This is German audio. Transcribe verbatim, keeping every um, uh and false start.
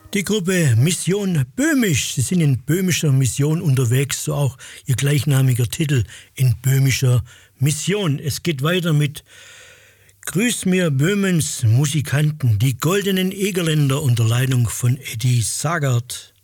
Die Gruppe Mission Böhmisch, sie sind in böhmischer Mission unterwegs, so auch ihr gleichnamiger Titel, in böhmischer Mission. Es geht weiter mit Grüß mir Böhmens Musikanten, die goldenen Egerländer unter Leitung von Eddie Sagert.